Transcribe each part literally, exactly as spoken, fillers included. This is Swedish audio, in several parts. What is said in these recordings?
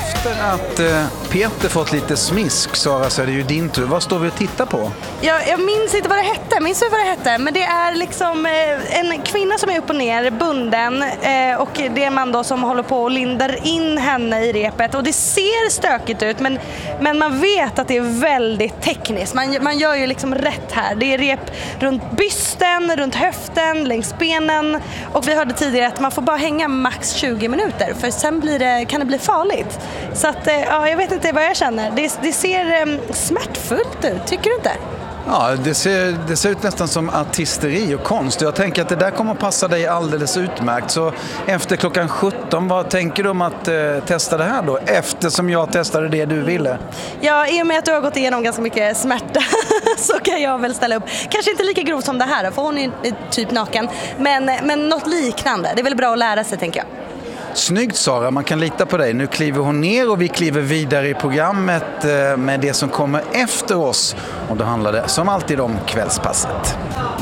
Efter att eh, Peter fått lite smisk, Sara, så är det ju din tur. Vad står vi och tittar på? Ja, jag minns inte vad det hette, minns vad det hette. Men det är liksom eh, en kvinna som är upp och ner, bunden. Eh, och det är en man då som håller på och lindar in henne i repet. Och det ser stökigt ut, men, men man vet att det är väldigt tekniskt. Man, man gör ju liksom rätt här. Det är rep runt bysten, runt höften, längs benen. Och vi hörde tidigare att man får bara hänga max tjugo minuter. För sen blir det, kan det bli farligt. Så att, ja, jag vet inte vad jag känner. Det, det ser um, smärtfullt ut, tycker du inte? Ja, det ser, det ser ut nästan som artisteri och konst. Jag tänker att det där kommer att passa dig alldeles utmärkt. Så efter klockan sjutton, vad tänker du om att eh, testa det här då? Eftersom jag testade det du ville. Ja, i och med att du har gått igenom ganska mycket smärta så kan jag väl ställa upp. Kanske inte lika grovt som det här, för hon är typ naken. Men, men något liknande. Det är väl bra att lära sig, tänker jag. Snyggt, Sara, man kan lita på dig. Nu kliver hon ner och vi kliver vidare i programmet med det som kommer efter oss. Och då handlar det som alltid om kvällspasset.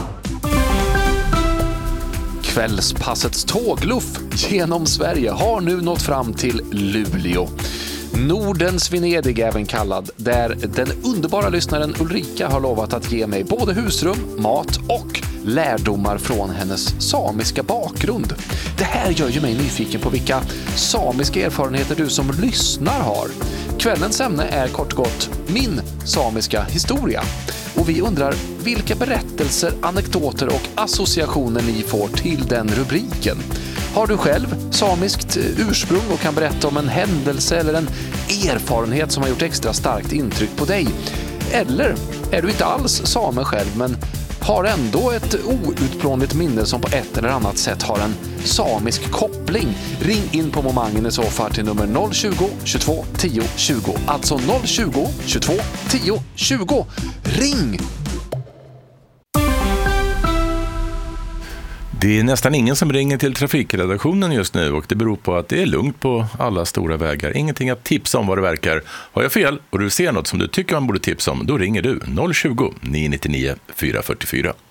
Kvällspassets tågluff genom Sverige har nu nått fram till Luleå. Nordens Venedig även kallad, där den underbara lyssnaren Ulrika har lovat att ge mig både husrum, mat och lärdomar från hennes samiska bakgrund. Det här gör ju mig nyfiken på vilka samiska erfarenheter du som lyssnar har. Kvällens ämne är kort och gott min samiska historia. Och vi undrar vilka berättelser, anekdoter och associationer ni får till den rubriken. Har du själv samiskt ursprung och kan berätta om en händelse eller en erfarenhet som har gjort extra starkt intryck på dig? Eller är du inte alls same själv men har ändå ett outplånligt minne som på ett eller annat sätt har en samisk koppling? Ring in på momangen i så fall till nummer noll tjugo, tjugotvå, tio, tjugo. Alltså noll tjugo, tjugotvå, tio, tjugo. Ring! Det är nästan ingen som ringer till trafikredaktionen just nu och det beror på att det är lugnt på alla stora vägar. Ingenting att tipsa om vad det verkar. Har jag fel och du ser något som du tycker man borde tipsa om, då ringer du noll tjugo, nio nio nio, fyra fyra fyra.